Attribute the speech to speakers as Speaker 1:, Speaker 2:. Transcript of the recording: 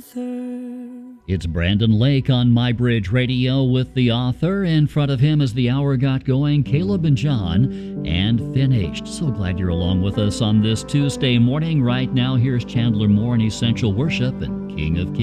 Speaker 1: author.
Speaker 2: It's Brandon Lake on MyBridge Radio with the author. In front of him as the hour got going, Caleb and John, and finished. So glad you're along with us on this Tuesday morning. Right now, here's Chandler Moore in Essential Worship and King of Kings.